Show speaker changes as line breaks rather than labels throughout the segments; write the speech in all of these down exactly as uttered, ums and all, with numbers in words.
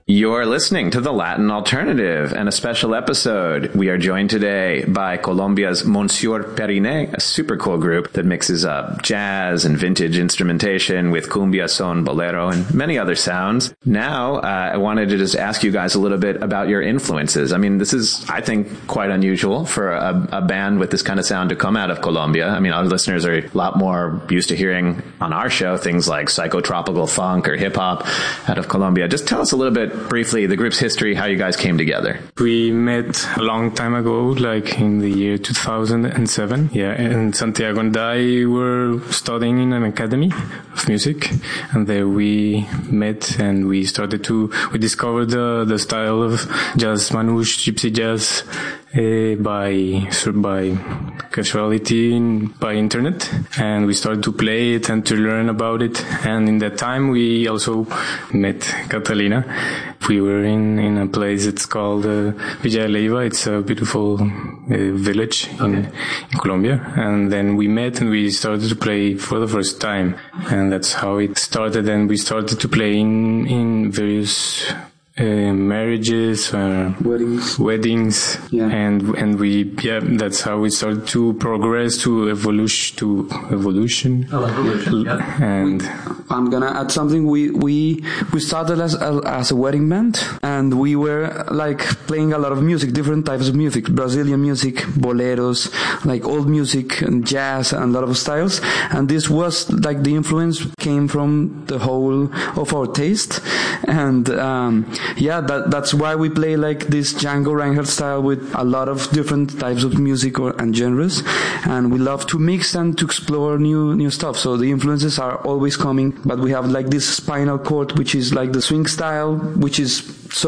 You're listening to The Latin Alternative and a special episode. We are joined today by Colombia's Monsieur Periné, a super cool group that mixes up jazz and vintage instrumentation with cumbia, son, bolero, and many other sounds. Now, uh, I wanted to just ask you guys a little bit about your influences. I mean, this is, I think, quite unusual for a, a band with this kind of sound to come out of Colombia. I mean, our listeners are a lot more used to hearing on our show things like psychotropical funk or hip-hop out of Colombia. Just tell us a little bit briefly the group's history, how you guys came together.
We met a long time ago, like in the year two thousand seven. Yeah, and Santiago and I were studying in an academy of music, and there we met and we started to, we discovered the, the style of jazz manouche, gypsy jazz, Uh, by by casualty in, by internet, and we started to play it and to learn about it. And in that time we also met Catalina. We were in, in a place it's called uh, Villa de Leyva. It's a beautiful uh, village in, okay. in Colombia. And then we met and we started to play for the first time, and that's how it started. And we started to play in in various Uh, marriages, uh,
weddings,
weddings,
yeah.
and and we yeah that's how we started to progress to evolution to evolution.
Oh, evolution, yeah.
And
we, I'm gonna add something. We we we started as a, as a wedding band, and we were like playing a lot of music, different types of music, Brazilian music, boleros, like old music and jazz, and a lot of styles. And this was like the influence came from the whole of our taste, and um yeah, that that's why we play like this Django Reinhardt style with a lot of different types of music or, and genres, and we love to mix and to explore new new stuff. So the influences are always coming, but we have like this spinal cord, which is like the swing style, which is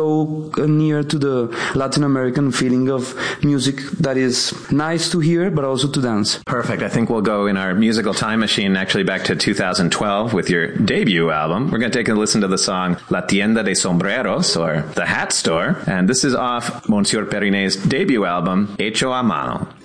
so near to the Latin American feeling of music that is nice to hear, but also to dance.
Perfect. I think we'll go in our musical time machine actually back to two thousand twelve with your debut album. We're going to take a listen to the song La Tienda de Sombreros, or The Hat Store, and this is off Monsieur Periné's debut album, Hecho a Mano.